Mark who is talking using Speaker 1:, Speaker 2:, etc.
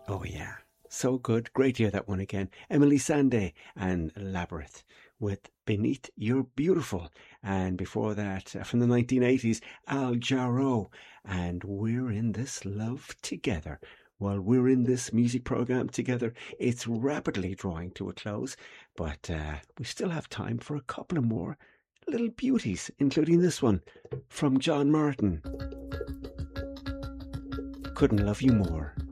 Speaker 1: Oh, yeah. So good. Great to hear that one again. Emily Sandé and Labyrinth with Beneath You're Beautiful. And before that, from the 1980s, Al Jarreau and We're in This Love Together. While we're in this music program together, it's rapidly drawing to a close, but we still have time for a couple of more little beauties, including this one from John Martin. Couldn't Love You More.